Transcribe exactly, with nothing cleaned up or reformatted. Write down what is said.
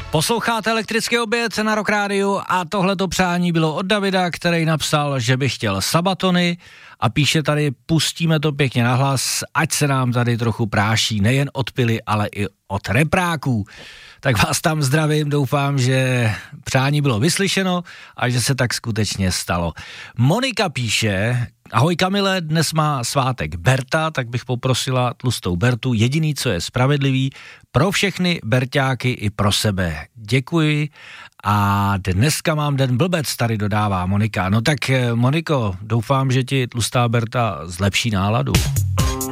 Posloucháte Elektrický oběd na Rock Rádiu a tohleto přání bylo od Davida, který napsal, že by chtěl Sabatony a píše tady, pustíme to pěkně nahlas, ať se nám tady trochu práší nejen od pily, ale i od repráků. Tak vás tam zdravím, doufám, že přání bylo vyslyšeno a že se tak skutečně stalo. Monika píše, ahoj Kamile, dnes má svátek Berta, tak bych poprosila tlustou Bertu, jediný, co je spravedlivý, pro všechny Berťáky i pro sebe. Děkuji a dneska mám den blbec, tady dodává Monika. No tak Moniko, doufám, že ti tlustá Berta zlepší náladu.